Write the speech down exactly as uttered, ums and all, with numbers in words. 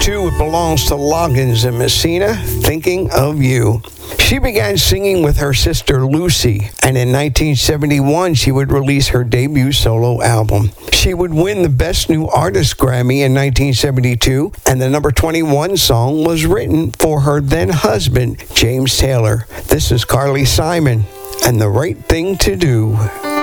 two, it belongs to Loggins and Messina, Thinking of You. She began singing with her sister Lucy, and in nineteen seventy-one, she would release her debut solo album. She would win the Best New Artist Grammy in nineteen seventy-two, and the number twenty-one song was written for her then husband, James Taylor. This is Carly Simon and The Right Thing to Do.